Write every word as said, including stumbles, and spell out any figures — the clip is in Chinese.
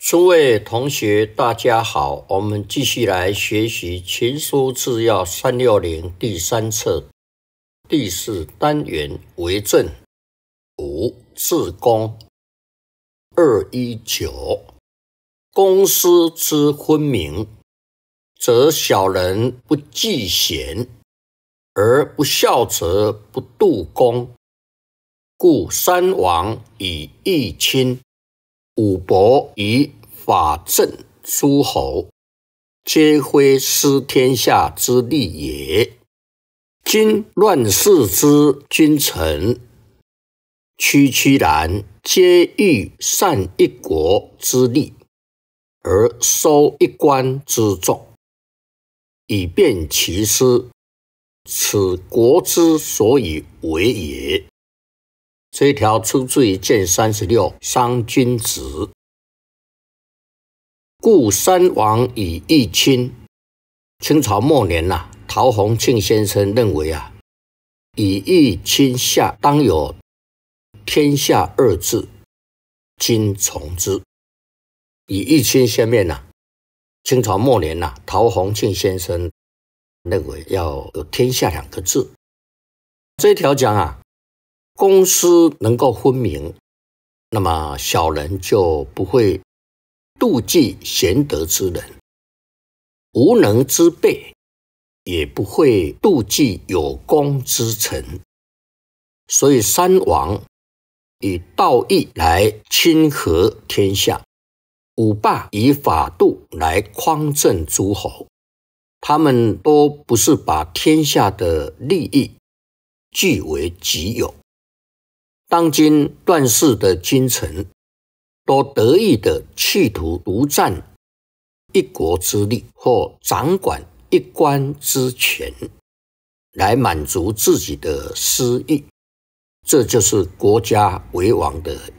诸位同学，大家好，我们继续来学习《群书治要》三六零第三册第四单元为政五治公二一九。公私之分明，则小人不计贤，而不孝则不度公。故三王以义亲，五伯以法正诸侯，皆非失天下之利也。今乱世之君臣，区区然皆欲善一国之利，而收一官之众，以便其私，此国之所以为也。这一条出自于卷三十六商君子。故三王以义亲。清朝末年呐、啊，陶弘庆先生认为啊，以义亲下当有天下二治，今从之。以义亲下面呐、啊，清朝末年呐、啊，陶弘庆先生认为要有天下两个治。这一条讲啊，公私能够分明，那么小人就不会妒忌贤德之人，无能之辈也不会妒忌有功之臣。所以三王以道义来亲和天下，五霸以法度来匡正诸侯，他们都不是把天下的利益据为己有。当今乱世的君臣都得意的企图独占一国之利，或掌管一官之权，来满足自己的私欲，这就是国家为王的